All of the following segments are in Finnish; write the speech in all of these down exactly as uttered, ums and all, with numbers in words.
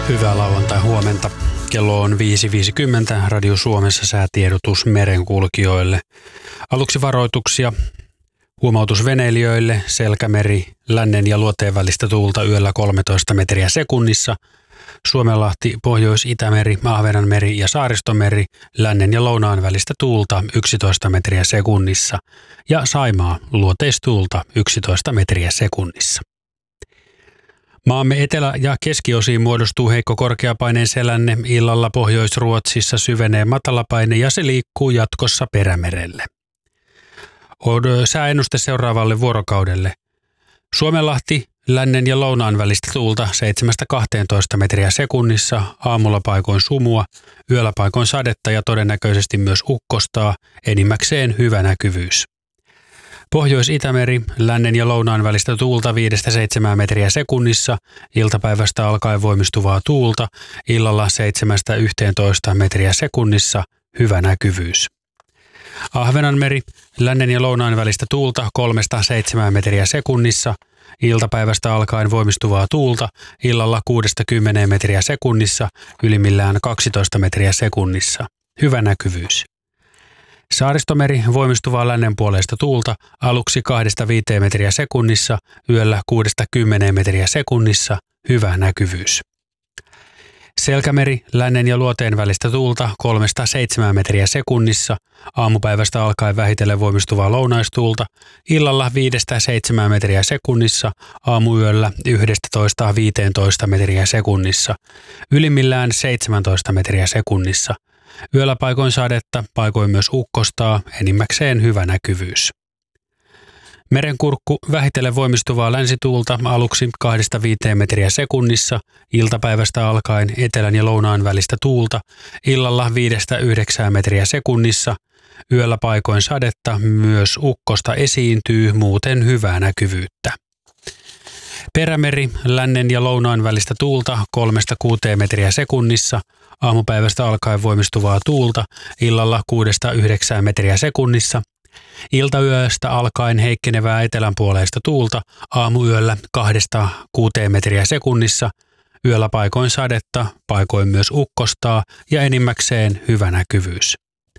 Hyvää lauantai-huomenta. Kello on viisi viisikymmentä. Radio Suomessa säätiedotus merenkulkijoille. Aluksi varoituksia. Huomautus veneilijöille. Selkämeri, lännen ja luoteen välistä tuulta yöllä kolmetoista metriä sekunnissa. Suomenlahti, Pohjois-Itämeri, Ahvenanmeri ja Saaristomeri, lännen ja lounaan välistä tuulta yksitoista metriä sekunnissa. Ja Saimaa, luoteistuulta yksitoista metriä sekunnissa. Maamme etelä- ja keskiosiin muodostuu heikko korkeapaineen selänne. Illalla Pohjois-Ruotsissa syvenee matalapaine ja se liikkuu jatkossa Perämerelle. On sääennuste seuraavalle vuorokaudelle. Suomenlahti, lännen ja lounaan välistä tuulta seitsemästä kahteentoista metriä sekunnissa, aamulla paikoin sumua, yöllä paikoin sadetta ja todennäköisesti myös ukkostaa, enimmäkseen hyvä näkyvyys. Pohjois-Itämeri, lännen ja lounaan välistä tuulta viidestä seitsemään metriä sekunnissa, iltapäivästä alkaen voimistuvaa tuulta, illalla seitsemästä yhteentoista metriä sekunnissa, hyvä näkyvyys. Ahvenanmeri, lännen ja lounaan välistä tuulta kolmesta seitsemään metriä sekunnissa, iltapäivästä alkaen voimistuvaa tuulta, illalla kuudesta kymmeneen metriä sekunnissa, ylimmillään kaksitoista metriä sekunnissa, hyvä näkyvyys. Saaristomeri, voimistuvaa lännenpuoleista tuulta, aluksi kahdesta viiteen metriä sekunnissa, yöllä kuudesta kymmeneen metriä sekunnissa, hyvä näkyvyys. Selkämeri, lännen ja luoteen välistä tuulta kolmesta seitsemään metriä sekunnissa, aamupäivästä alkaen vähitellen voimistuvaa lounaistuulta, illalla viidestä seitsemään metriä sekunnissa, aamuyöllä yhdestätoista viiteentoista metriä sekunnissa, ylimmillään seitsemäntoista metriä sekunnissa. Yöllä paikoin sadetta, paikoin myös ukkostaa, enimmäkseen hyvä näkyvyys. Merenkurkku, vähitellen voimistuvaa länsituulta aluksi kahdesta viiteen metriä sekunnissa, iltapäivästä alkaen etelän ja lounaan välistä tuulta, illalla viidestä yhdeksään metriä sekunnissa, yöllä paikoin sadetta, myös ukkosta esiintyy, muuten hyvää näkyvyyttä. Perämeri, lännen ja lounaan välistä tuulta kolmesta kuuteen metriä sekunnissa, aamupäivästä alkaen voimistuvaa tuulta, illalla kuudesta yhdeksään metriä sekunnissa, iltayöstä alkaen heikkenevää etelänpuoleista tuulta, aamuyöllä kahdesta kuuteen metriä sekunnissa, yöllä paikoin sadetta, paikoin myös ukkostaa ja enimmäkseen hyvä näkyvyys.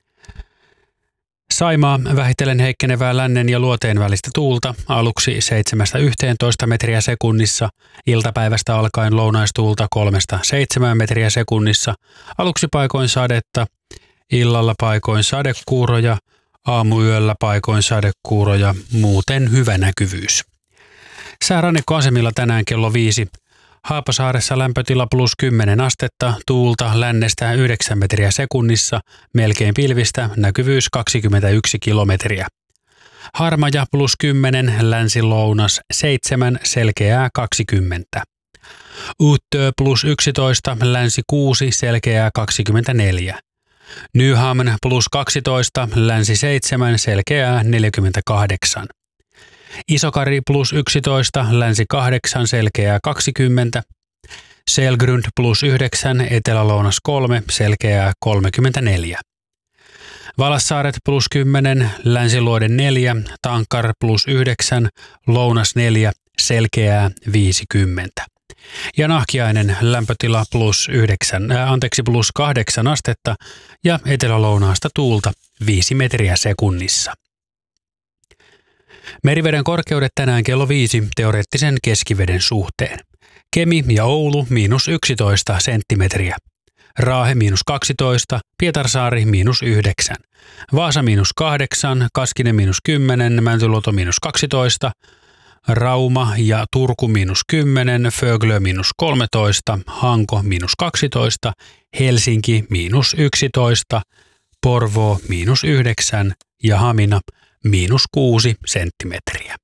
Saimaa, vähitellen heikkenevää lännen ja luoteen välistä tuulta, aluksi seitsemästä yhteentoista metriä sekunnissa, iltapäivästä alkaen lounaistuulta kolmesta seitsemään metriä sekunnissa, aluksi paikoin sadetta, illalla paikoin sadekuuroja, aamuyöllä paikoin sadekuuroja, muuten hyvä näkyvyys. Säärannikkoasemilla tänään kello viisi. Haapasaaressa lämpötila plus kymmenen astetta, tuulta lännestä yhdeksän metriä sekunnissa, melkein pilvistä, näkyvyys kaksikymmentäyksi kilometriä. Harmaja plus kymmenen, länsi-lounas seitsemän, selkeää kaksikymmentä. Uttö plus yksitoista, länsi kuusi, selkeää kaksikymmentäneljä. Nyhamn plus kaksitoista, länsi seitsemän, selkeää neljäkymmentäkahdeksan. Isokari plus yksitoista, länsi kahdeksan, selkeää kaksikymmentä. Selgrund plus yhdeksän, etelä-lounas kolme, selkeää kolmekymmentäneljä. Valassaaret plus kymmenen, länsiluoden neljä, Tankar plus yhdeksän, lounas neljä, selkeää viisikymmentä. Ja Nahkiainen lämpötila plus yhdeksän, äh, anteeksi plus kahdeksan astetta ja etelä-lounaasta tuulta viisi metriä sekunnissa. Meriveden korkeudet tänään kello viisi teoreettisen keskiveden suhteen. Kemi ja Oulu miinus yksitoista senttimetriä. Raahe miinus kaksitoista, Pietarsaari miinus yhdeksän. Vaasa miinus kahdeksan, Kaskinen miinus kymmenen, Mäntyluoto miinus kaksitoista. Rauma ja Turku miinus kymmenen, Föglö miinus kolmetoista, Hanko miinus kaksitoista, Helsinki miinus yksitoista, Porvoo miinus yhdeksän ja Hamina miinus kuusi senttimetriä.